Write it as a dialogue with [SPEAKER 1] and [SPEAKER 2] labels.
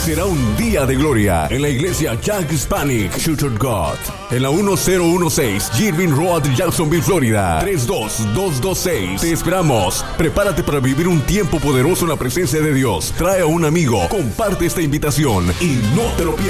[SPEAKER 1] será un día de gloria en la iglesia Jack Hispanic Church of God, en la 1016 Girvin Road, Jacksonville, Florida, 32226. Te esperamos. Prepárate para vivir un tiempo poderoso en la presencia de Dios. Trae a un amigo, comparte esta invitación y no te lo pierdas.